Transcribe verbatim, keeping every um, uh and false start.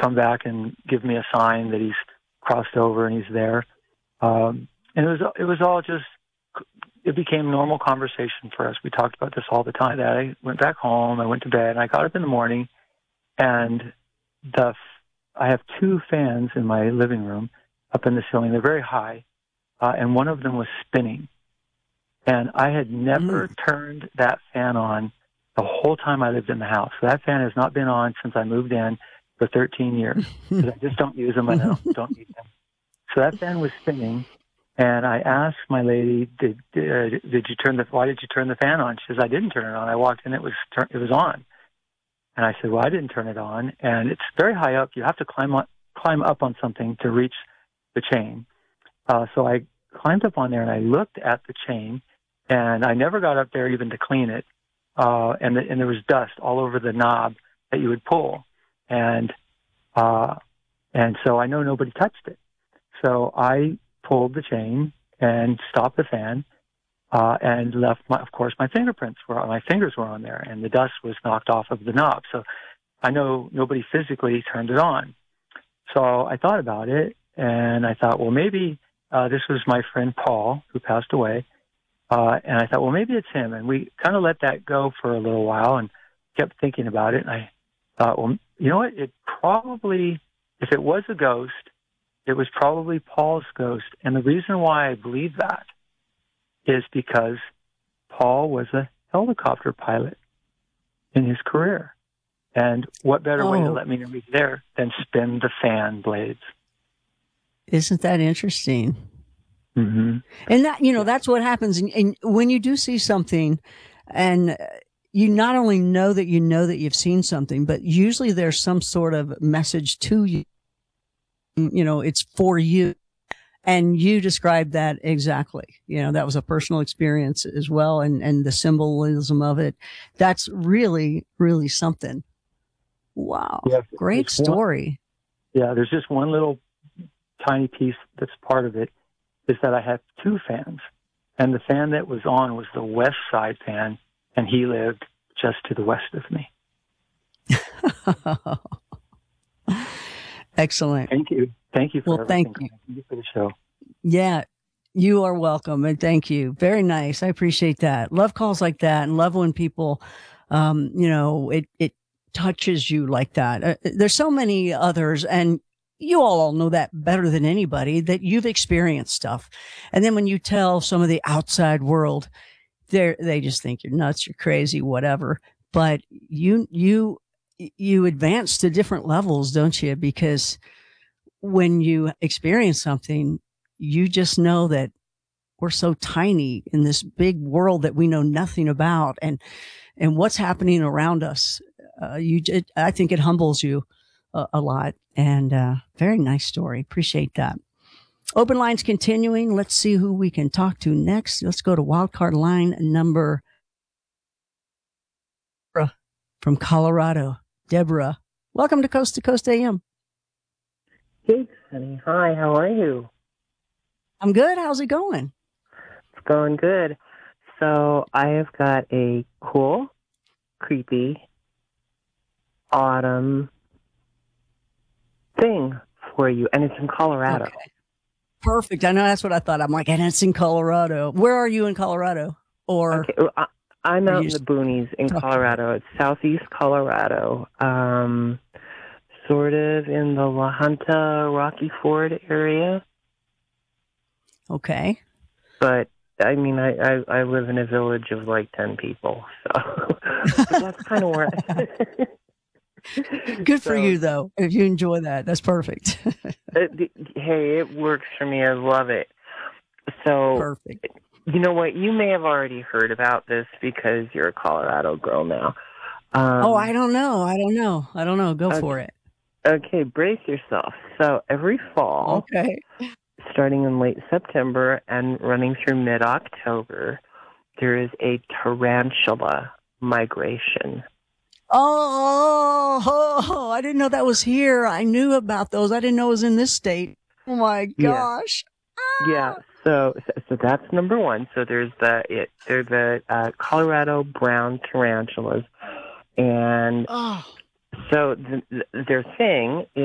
come back and give me a sign that he's crossed over and he's there. Um, and it was it was all just, it became normal conversation for us. We talked about this all the time. That I went back home, I went to bed, and I got up in the morning, and the I have two fans in my living room up in the ceiling. They're very high, uh, and one of them was spinning. And I had never mm. turned that fan on the whole time I lived in the house. So that fan has not been on since I moved in for thirteen years. Because I just don't use them. I don't, don't need them. So that fan was spinning, and I asked my lady, "Did uh, did you turn the? Why did you turn the fan on?" She says, "I didn't turn it on. I walked in, it was turn, it was on." And I said, "Well, I didn't turn it on, and it's very high up. You have to climb on, climb up on something to reach the chain." Uh, so I climbed up on there, and I looked at the chain, and I never got up there even to clean it. Uh, and the, and there was dust all over the knob that you would pull, and uh, and so I know nobody touched it. So I pulled the chain and stopped the fan, uh, and left my, of course, my fingerprints were, my fingers were on there, and the dust was knocked off of the knob. So I know nobody physically turned it on. So I thought about it, and I thought, well, maybe uh, this was my friend Paul, who passed away, uh, and I thought, well, maybe it's him. And we kind of let that go for a little while and kept thinking about it. And I thought, well, you know what? It probably, if it was a ghost, it was probably Paul's ghost. And the reason why I believe that is because Paul was a helicopter pilot in his career. And what better oh. way to let me know he's there than spin the fan blades? Isn't that interesting? Mm-hmm. And that, you know, that's what happens. And, and when you do see something, and you not only know that you know that you've seen something, but usually there's some sort of message to you. You know, it's for you. And you described that exactly. You know, that was a personal experience as well. And, and the symbolism of it. That's really, really something. Wow. Yeah, great story. One, yeah. There's just one little tiny piece that's part of it is that I have two fans. And the fan that was on was the west side fan. And he lived just to the west of me. Excellent. Thank you. Thank you for well, everything. Thank you. Thank you for the show. Yeah, you are welcome. And thank you. Very nice. I appreciate that. Love calls like that, and love when people, um, you know, it, it touches you like that. Uh, there's so many others, and you all know that better than anybody, that you've experienced stuff. And then when you tell some of the outside world, they they just think you're nuts, you're crazy, whatever. But you, you, you advance to different levels, don't you? Because when you experience something, you just know that we're so tiny in this big world that we know nothing about, and, and what's happening around us. Uh, you, it, I think it humbles you a, a lot, and, uh, very nice story. Appreciate that. Open lines continuing. Let's see who we can talk to next. Let's go to wildcard line number from Colorado. Deborah, welcome to Coast to Coast A M. Hey, honey. Hi, how are you? I'm good. How's it going? It's going good. So I have got a cool, creepy, autumn thing for you, and it's in Colorado. Okay. Perfect. I know that's what I thought. I'm like, and it's in Colorado. Where are you in Colorado? Or okay, well, I, I'm out in the boonies in Colorado. It's southeast Colorado, um, sort of in the La Junta, Rocky Ford area. Okay. But, I mean, I, I, I live in a village of like ten people, so but that's kind of where I... Good so, for you, though. If you enjoy that, that's perfect. it, hey, it works for me. I love it. So, perfect. You know what? You may have already heard about this because you're a Colorado girl now. Um, oh, I don't know. I don't know. I don't know. Go okay, for it. Okay, brace yourself. So every fall, okay, starting in late September and running through mid-October, there is a tarantula migration. Oh, oh, oh, I didn't know that was here. I knew about those. I didn't know it was in this state. Oh, my gosh. Yeah. yeah. So, so that's number one. So there's the it, they're the uh, Colorado brown tarantulas, and oh. so the, the, their thing